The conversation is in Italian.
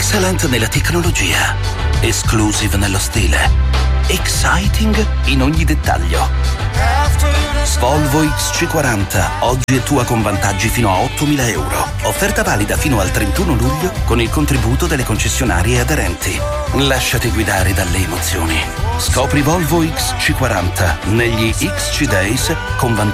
Excellent nella tecnologia, exclusive nello stile, exciting in ogni dettaglio. Volvo XC40 oggi è tua con vantaggi fino a 8.000 euro. Offerta valida fino al 31 luglio con il contributo delle concessionarie aderenti. Lasciati guidare dalle emozioni. Scopri Volvo XC40 negli XC Days con vantaggi